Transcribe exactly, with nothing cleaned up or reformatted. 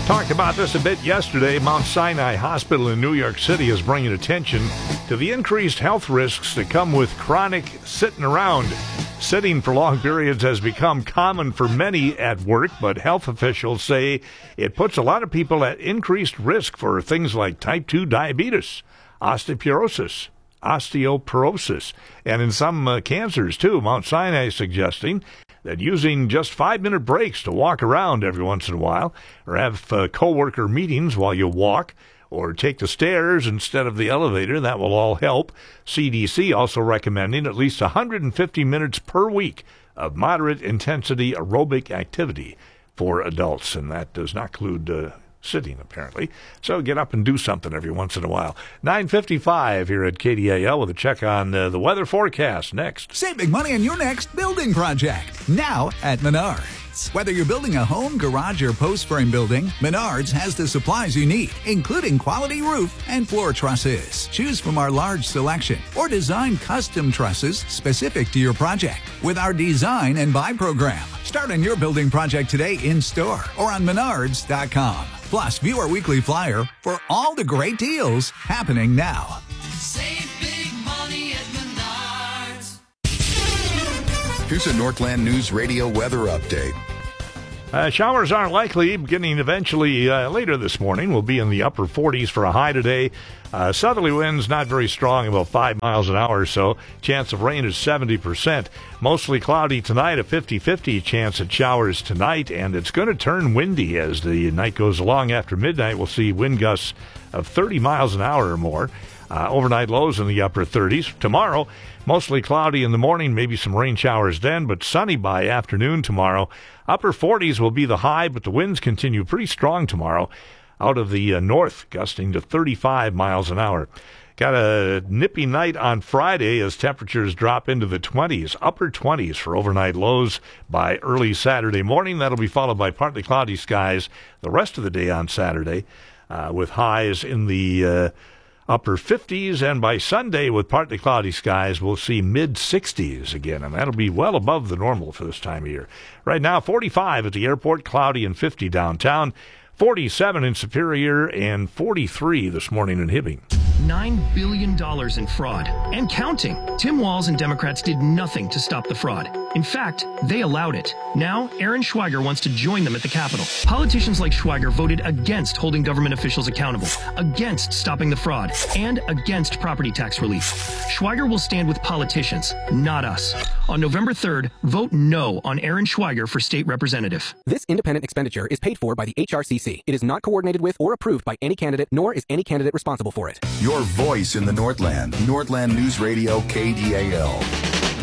Talked about this a bit yesterday. Mount Sinai Hospital in New York City is bringing attention to the increased health risks that come with chronic sitting around. Sitting for long periods has become common for many at work, but health officials say it puts a lot of people at increased risk for things like type two diabetes, osteoporosis, osteoporosis, and in some uh, cancers too. Mount Sinai is suggesting that using just five-minute breaks to walk around every once in a while, or have uh, co-worker meetings while you walk, or take the stairs instead of the elevator, that will all help. C D C also recommending at least one hundred fifty minutes per week of moderate-intensity aerobic activity for adults, and that does not include uh, sitting, apparently. So get up and do something every once in a while. nine fifty-five here at K D A L with a check on uh, the weather forecast next. Save big money on your next building project, now at Menards. Whether you're building a home, garage, or post frame building, Menards has the supplies you need, including quality roof and floor trusses. Choose from our large selection or design custom trusses specific to your project with our design and buy program. Start on your building project today in store or on menards dot com. Plus, view our weekly flyer for all the great deals happening now. Save big money at Menards. Here's a Northland News Radio weather update. Uh, showers aren't likely, beginning eventually uh, later this morning. We'll be in the upper forties for a high today. Uh, southerly winds not very strong, about five miles an hour or so. Chance of rain is seventy percent. Mostly cloudy tonight, a fifty-fifty chance at showers tonight, and it's going to turn windy as the night goes along. After midnight, we'll see wind gusts of thirty miles an hour or more. Uh, overnight lows in the upper thirties. Tomorrow, mostly cloudy in the morning, maybe some rain showers then, but sunny by afternoon tomorrow. Upper forties will be the high, but the winds continue pretty strong tomorrow out of the uh, north, gusting to thirty-five miles an hour. Got a nippy night on Friday as temperatures drop into the twenties, upper twenties for overnight lows by early Saturday morning. That'll be followed by partly cloudy skies the rest of the day on Saturday, uh, with highs in the uh, upper fifties, and by Sunday, with partly cloudy skies, we'll see mid-sixties again, and that'll be well above the normal for this time of year. Right now, forty-five at the airport, cloudy and fifty downtown, forty-seven in Superior, and forty-three this morning in Hibbing. nine billion dollars in fraud. And counting. Tim Walz and Democrats did nothing to stop the fraud. In fact, they allowed it. Now, Aaron Schweiger wants to join them at the Capitol. Politicians like Schweiger voted against holding government officials accountable, against stopping the fraud, and against property tax relief. Schweiger will stand with politicians, not us. On November third, vote no on Aaron Schweiger for state representative. This independent expenditure is paid for by the H R C C. It is not coordinated with or approved by any candidate, nor is any candidate responsible for it. Your voice in the Northland. Northland News Radio K D A L.